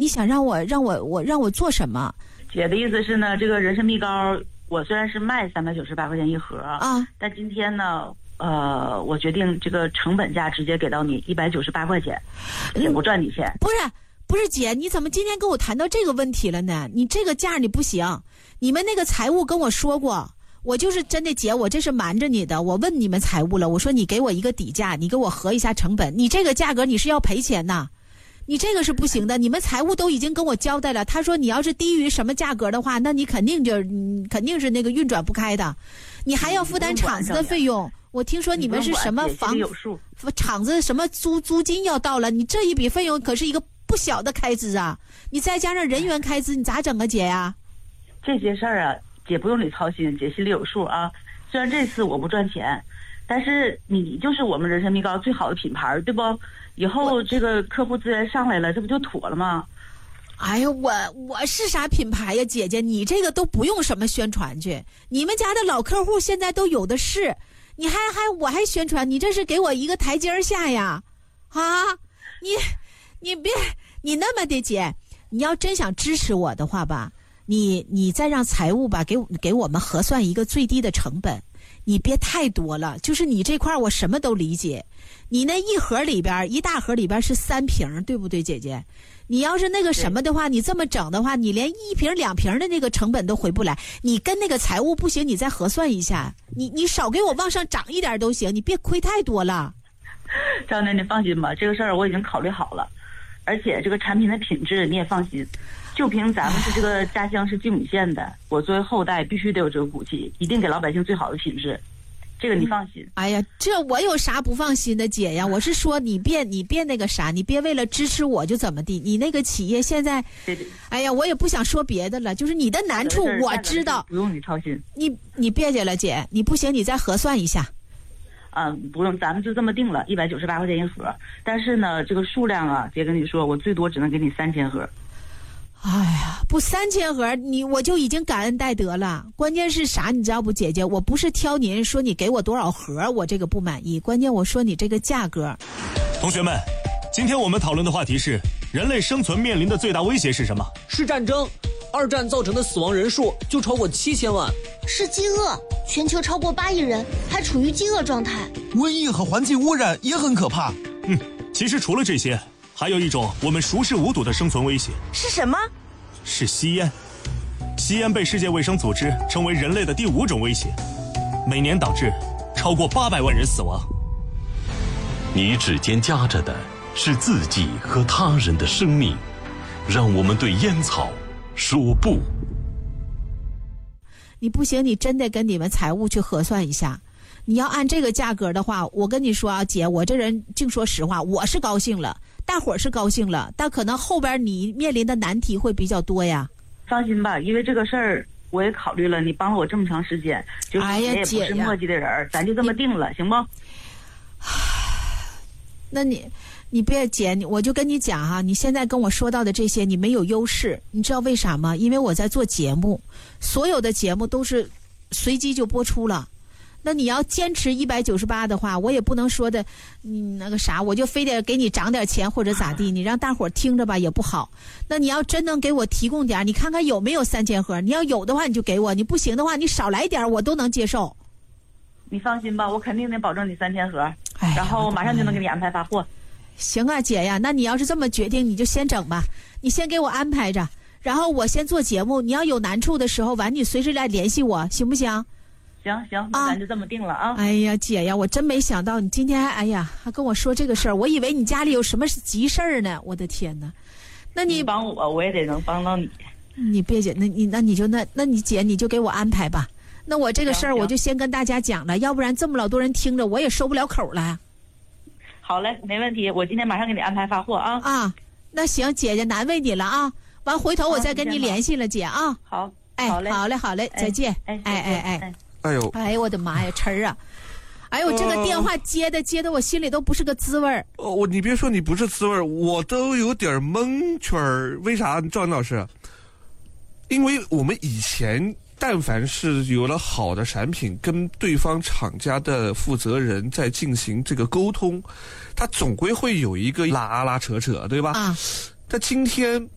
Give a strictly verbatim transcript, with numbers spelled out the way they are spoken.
你想让我让我我让我做什么？ 姐的意思是呢，这个人参蜜膏我虽然是卖三百九十八块钱一盒啊， 但今天呢，呃，我决定这个成本价直接给到你一百九十八块钱，也不赚你钱。 不是不是姐，你怎么今天跟我谈到这个问题了呢？你这个价你不行，你们那个财务跟我说过。我就是真的姐，我这是瞒着你的。我问你们财务了，我说你给我一个底价，你给我核一下成本。你这个价格你是要赔钱呐，你这个是不行的。你们财务都已经跟我交代了，他说你要是低于什么价格的话，那你肯定就肯定是那个运转不开的，你还要负担厂子的费用。我听说你们是什么房厂子什么租租金要到了，你这一笔费用可是一个不小的开支啊！你再加上人员开支，你咋整啊，姐呀？ 这些事儿啊。姐不用你操心，姐心里有数啊。虽然这次我不赚钱，但是你就是我们人参蜜膏最好的品牌，对不？以后这个客户资源上来了，这不就妥了吗？ 哎呀，我我是啥品牌呀，姐姐，你这个都不用什么宣传去，你们家的老客户现在都有的是，你还还我还宣传，你这是给我一个台阶下呀？啊，你你别你那么的姐，你要真想支持我的话吧。你你再让财务吧给给我们核算一个最低的成本，你别太多了，就是你这块我什么都理解。你那一盒里边一大盒里边是三瓶，对不对，姐姐？你要是那个什么的话，你这么整的话，你连一瓶两瓶的那个成本都回不来。你跟那个财务不行，你再核算一下，你你少给我往上涨一点都行，你别亏太多了。 张姐，你放心吧，这个事儿我已经考虑好了，而且这个产品的品质你也放心。就凭咱们是这个家乡是吉姆县的，我作为后代必须得有这个骨气，一定给老百姓最好的品质，这个你放心。 哎呀，这我有啥不放心的，姐呀？我是说你别你别那个啥，你别为了支持我就怎么地。你那个企业现在， 对对， 哎呀，我也不想说别的了，就是你的难处我知道， 不用你操心。 你你别介了，姐，你不行你再核算一下。 嗯，不用，咱们就这么定了，一百九十八块钱一盒。但是呢，这个数量啊，姐跟你说，我最多只能给你三千盒。 哎呀，不三千盒，你我就已经感恩戴德了。关键是啥，你知道不，姐姐？我不是挑您说你给我多少盒，我这个不满意。关键我说你这个价格。 同学们，今天我们讨论的话题是：人类生存面临的最大威胁是什么？ 是战争。二战造成的死亡人数就超过七千万。 是饥饿，全球超过八亿人还处于饥饿状态。 瘟疫和环境污染也很可怕。 嗯，其实除了这些。还有一种我们熟视无睹的生存威胁是什么？ 是吸烟。吸烟被世界卫生组织称为人类的第五种威胁，每年导致超过八百万人死亡。 你指尖夹着的是自己和他人的生命，让我们对烟草说不。 你不行，你真得跟你们财务去核算一下。你要按这个价格的话，我跟你说啊，姐，我这人净说实话，我是高兴了，大伙儿是高兴了，但可能后边你面临的难题会比较多呀。 放心吧，因为这个事儿我也考虑了，你帮了我这么长时间，就是你也不是墨迹的人，哎、咱就这么定了，行不？ 那你你别姐，我就跟你讲哈、啊，你现在跟我说到的这些，你没有优势，你知道为啥吗？因为我在做节目，所有的节目都是随机就播出了。那你要坚持一百九十八的话，我也不能说的，你那个啥，我就非得给你涨点钱或者咋地，你让大伙儿听着吧也不好。那你要真能给我提供点，你看看有没有三千盒，你要有的话你就给我，你不行的话你少来点我都能接受。 你放心吧，我肯定得保证你三千盒，哎、然后马上就能给你安排发货。 行啊，姐呀，那你要是这么决定，你就先整吧，你先给我安排着，然后我先做节目，你要有难处的时候，完你随时来联系我，行不行？ 行行，那咱就这么定了啊！ 哎呀，姐呀，我真没想到你今天还哎呀还跟我说这个事儿，我以为你家里有什么急事儿呢，我的天哪！那你, 你帮我，我也得能帮到你。 你别姐，那你那你就那那你姐你就给我安排吧。那我这个事儿我就先跟大家讲了，要不然这么老多人听着，我也收不了口了。 好嘞，没问题，我今天马上给你安排发货啊！ 啊，那行，姐姐难为你了啊！完回头我再跟你联系了，姐啊。 好， 哎， 好嘞， 好嘞，好嘞，再见。 哎哎哎哎。 哎呦， 哎呦我的妈呀，晨儿啊！哎呦，这个电话接的接的，我心里都不是个滋味儿。 哦，我你别说你不是滋味儿，我都有点蒙圈儿。为啥，赵老师？因为我们以前但凡是有了好的产品，跟对方厂家的负责人在进行这个沟通，他总归会有一个拉拉扯扯，对吧？ 啊。 但今天